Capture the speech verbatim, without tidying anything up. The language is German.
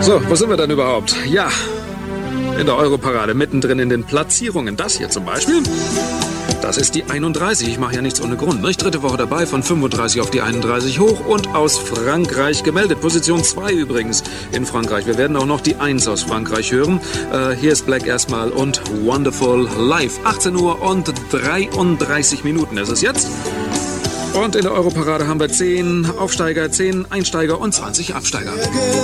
So, wo sind wir denn überhaupt? Ja, in der Europarade, mittendrin in den Platzierungen. Das hier zum Beispiel, das ist die einunddreißig. Ich mache ja nichts ohne Grund. Nicht? Dritte Woche dabei, von fünfunddreißig auf die einunddreißig hoch und aus Frankreich gemeldet. Position zwei übrigens in Frankreich. Wir werden auch noch die eins aus Frankreich hören. Äh, hier ist Black erstmal und Wonderful Life. achtzehn Uhr und dreiunddreißig Minuten ist es jetzt. Und in der Europarade haben wir zehn Aufsteiger, zehn Einsteiger und zwanzig Absteiger.